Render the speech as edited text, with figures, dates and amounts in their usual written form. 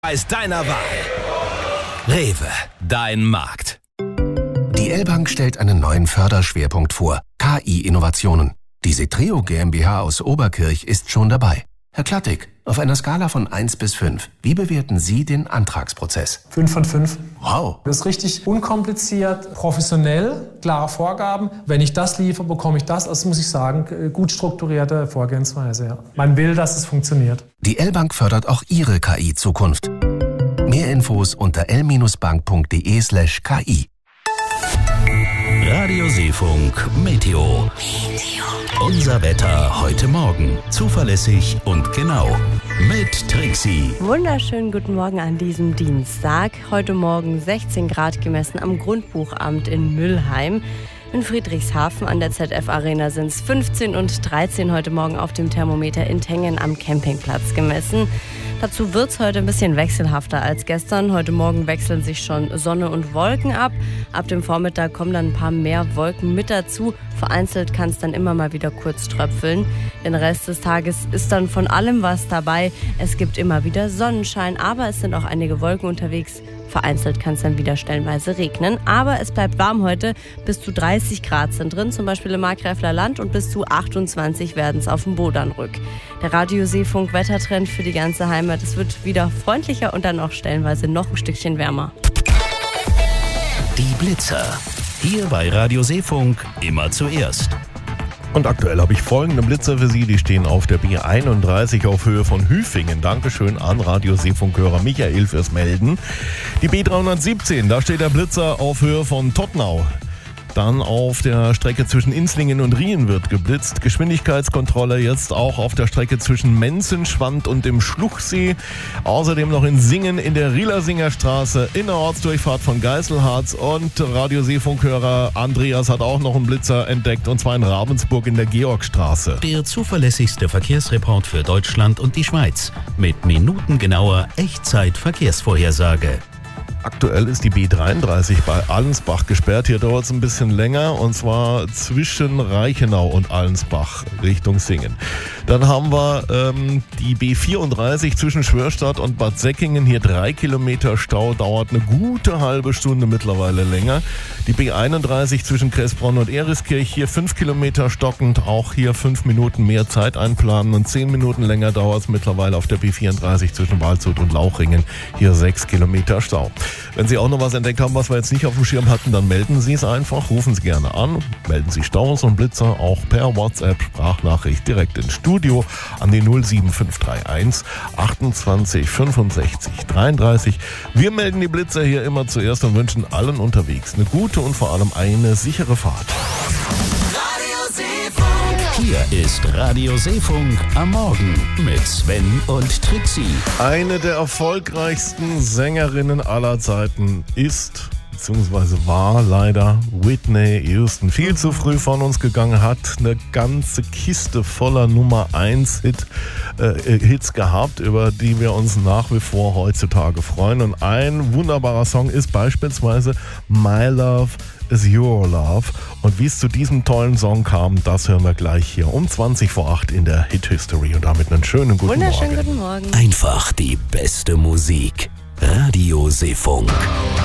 Preis deiner Wahl. Rewe, dein Markt. Die L-Bank stellt einen neuen Förderschwerpunkt vor: KI-Innovationen. Die Setreo GmbH aus Oberkirch ist schon dabei. Herr Klattig, auf einer Skala von 1 bis 5, wie bewerten Sie den Antragsprozess? 5 von 5. Wow. Das ist richtig unkompliziert, professionell, klare Vorgaben. Wenn ich das liefere, bekomme ich das. Also muss ich sagen, gut strukturierte Vorgehensweise. Ja. Man will, dass es funktioniert. Die L-Bank fördert auch Ihre KI-Zukunft. Mehr Infos unter l-bank.de/ki. Radio Seefunk Meteo. Unser Wetter heute Morgen. Zuverlässig und genau. Mit Trixie. Wunderschönen guten Morgen an diesem Dienstag. Heute Morgen 16 Grad gemessen am Grundbuchamt in Müllheim. In Friedrichshafen an der ZF Arena sind es 15 und 13 heute Morgen auf dem Thermometer in Tengen am Campingplatz gemessen. Dazu wird es heute ein bisschen wechselhafter als gestern. Heute Morgen wechseln sich schon Sonne und Wolken ab. Ab dem Vormittag kommen dann ein paar mehr Wolken mit dazu. Vereinzelt kann es dann immer mal wieder kurz tröpfeln. Den Rest des Tages ist dann von allem was dabei. Es gibt immer wieder Sonnenschein, aber es sind auch einige Wolken unterwegs. Vereinzelt kann es dann wieder stellenweise regnen. Aber es bleibt warm heute. Bis zu 30 Grad sind drin, zum Beispiel im Markgräfler Land, und bis zu 28 werden es auf dem Bodernrück. Der Radio Seefunk Wettertrend für die ganze Heimat. Es wird wieder freundlicher und dann auch stellenweise noch ein Stückchen wärmer. Die Blitzer. Hier bei Radio Seefunk immer zuerst. Und aktuell habe ich folgende Blitzer für Sie, die stehen auf der B31 auf Höhe von Hüfingen. Dankeschön an Radio Seefunkhörer Michael fürs Melden. Die B317, da steht der Blitzer auf Höhe von Todtnau. Dann auf der Strecke zwischen Inslingen und Rien wird geblitzt. Geschwindigkeitskontrolle jetzt auch auf der Strecke zwischen Menzenschwand und dem Schluchsee. Außerdem noch in Singen in der Rielersinger Straße, in der Ortsdurchfahrt von Geiselharz. Und Radio Seefunkhörer Andreas hat auch noch einen Blitzer entdeckt, und zwar in Ravensburg in der Georgstraße. Der zuverlässigste Verkehrsreport für Deutschland und die Schweiz. Mit minutengenauer Echtzeit-Verkehrsvorhersage. Aktuell ist die B33 bei Allensbach gesperrt. Hier dauert es ein bisschen länger, und zwar zwischen Reichenau und Allensbach Richtung Singen. Dann haben wir die B34 zwischen Schwörstadt und Bad Säckingen. Hier 3 Kilometer Stau, dauert eine gute halbe Stunde mittlerweile länger. Die B31 zwischen Kressbronn und Eriskirch, hier 5 Kilometer stockend. Auch hier 5 Minuten mehr Zeit einplanen, und 10 Minuten länger dauert es mittlerweile auf der B34 zwischen Waldshut und Lauchringen. Hier 6 Kilometer Stau. Wenn Sie auch noch was entdeckt haben, was wir jetzt nicht auf dem Schirm hatten, dann melden Sie es einfach, rufen Sie gerne an, melden Sie Staus und Blitzer auch per WhatsApp, Sprachnachricht direkt ins Studio an die 07531 28 65 33. Wir melden die Blitzer hier immer zuerst und wünschen allen unterwegs eine gute und vor allem eine sichere Fahrt. Hier ist Radio Seefunk am Morgen mit Sven und Trixie. Eine der erfolgreichsten Sängerinnen aller Zeiten ist, beziehungsweise war leider, Whitney Houston. Viel zu früh von uns gegangen, hat eine ganze Kiste voller Nummer 1 Hits gehabt, über die wir uns nach wie vor heutzutage freuen. Und ein wunderbarer Song ist beispielsweise My Love is Your Love. Und wie es zu diesem tollen Song kam, das hören wir gleich hier um 20 vor 8 in der Hit History. Und damit einen schönen guten Morgen. Wunderschönen guten Morgen. Einfach die beste Musik. Radio Seefunk.